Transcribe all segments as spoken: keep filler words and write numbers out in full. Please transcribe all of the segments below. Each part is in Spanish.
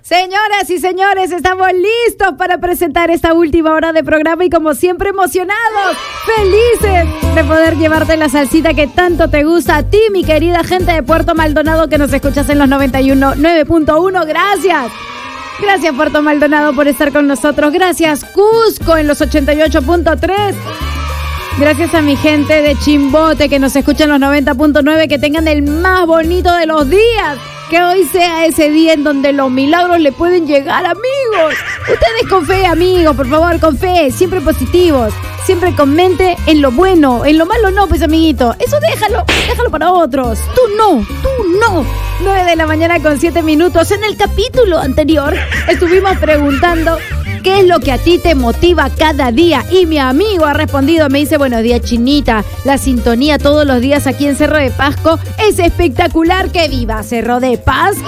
Señoras y señores, estamos listos para presentar esta última hora de programa y como siempre emocionados, felices de poder llevarte la salsita que tanto te gusta a ti, mi querida gente de Puerto Maldonado que nos escuchas en los noventa y uno nueve punto uno. Gracias. Gracias Puerto Maldonado por estar con nosotros. Gracias Cusco en los ochenta y ocho punto tres. Gracias a mi gente de Chimbote que nos escucha en los noventa punto nueve. Que tengan el más bonito de los días. Que hoy sea ese día en donde los milagros le pueden llegar, amigos. Ustedes con fe, amigos, por favor, con fe. Siempre positivos. Siempre con mente en lo bueno. En lo malo no, pues, amiguito. Eso déjalo, déjalo para otros. Tú no, tú no. nueve de la mañana con siete minutos. En el capítulo anterior estuvimos preguntando ¿qué es lo que a ti te motiva cada día? Y mi amigo ha respondido, me dice, buenos días, Chinita. La sintonía todos los días aquí en Cerro de Pasco es espectacular. ¡Que viva Cerro de Pasco!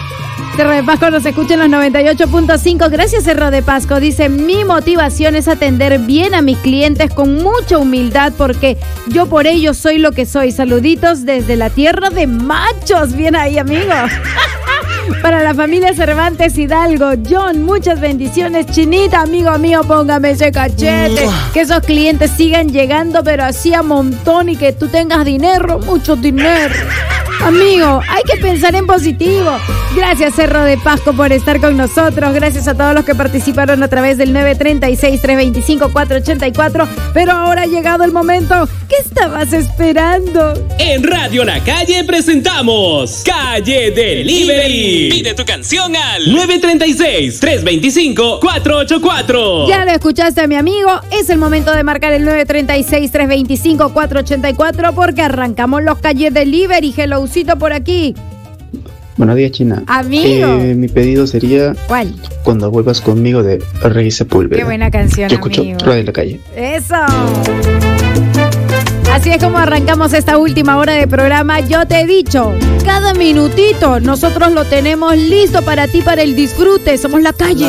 Cerro de Pasco nos escucha en los noventa y ocho punto cinco. Gracias, Cerro de Pasco. Dice, mi motivación es atender bien a mis clientes con mucha humildad porque yo por ello soy lo que soy. Saluditos desde la tierra de Machos. Bien ahí, amigos. Para la familia Cervantes Hidalgo, John, muchas bendiciones. Chinita, amigo mío, póngame ese cachete. Que esos clientes sigan llegando, pero así a montón y que tú tengas dinero, mucho dinero. Amigo, hay que pensar en positivo. Gracias, Cerro de Pasco, por estar con nosotros. Gracias a todos los que participaron a través del nueve tres seis, tres dos cinco, cuatro ocho cuatro. Pero ahora ha llegado el momento. ¿Qué estabas esperando? En Radio La Calle presentamos Calle Delivery. Pide tu canción al nueve tres seis, tres dos cinco, cuatro ocho cuatro. Ya lo escuchaste, mi amigo. Es el momento de marcar el nueve tres seis, tres dos cinco, cuatro ocho cuatro porque arrancamos los Calle Delivery. Helloucito por aquí. Buenos días, China. Amigo. Eh, mi pedido sería... ¿Cuál? Cuando vuelvas conmigo de Rey Sepúlveda. Qué buena canción, Yo escucho amigo. Radio La Calle. Eso. Así es como arrancamos esta última hora de programa. Yo te he dicho, cada minutito nosotros lo tenemos listo para ti, para el disfrute. Somos La Calle.